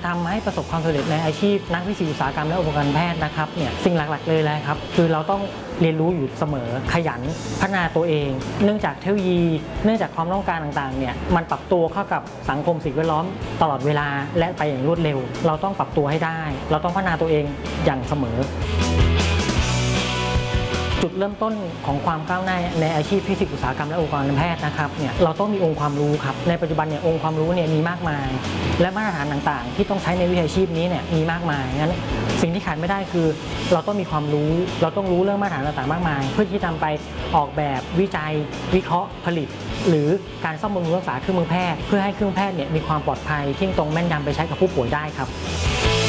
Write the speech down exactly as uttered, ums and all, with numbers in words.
ทำให้ประสบความสำเร็จในอาชีพนักวิศวอุตสาหกรรมและอุปกรณ์แพทย์นะครับเนี่ยสิ่งหลักๆเลยนะครับคือเราต้องเรียนรู้อยู่เสมอขยันพัฒนาตัวเองเนื่องจากเทคโนโลยีเนื่องจากความต้องการต่างๆเนี่ยมันปรับตัวเข้ากับสังคมสิ่งแวดล้อมตลอดเวลาและไปอย่างรวดเร็วเราต้องปรับตัวให้ได้เราต้องพัฒนาตัวเองอย่างเสมอจุดเริ่มต้นของความก้าวหน้าในอาชีพฟิสิกส์อุตสาหกรรมและอุปกรณ์การแพทย์นะครับเนี่ยเราต้องมีองค์ความรู้ครับในปัจจุบันเนี่ยองค์ความรู้เนี่ยมีมากมายและมาตรฐานต่างๆที่ต้องใช้ในวิชาชีพนี้เนี่ยมีมากมายงั้นสิ่งที่ขาดไม่ได้คือเราต้องมีความรู้เราต้องรู้เรื่องมาตรฐานต่างๆมากมายเพื่อที่จะนำไปออกแบบวิจัยวิเคราะห์ผลิตหรือการซ่อมบำรุงรักษาเครื่องมือแพทย์เพื่อให้เครื่องแพทย์เนี่ยมีความปลอดภัยเที่ยงตรงแม่นยำไปใช้กับผู้ป่วยได้ครับ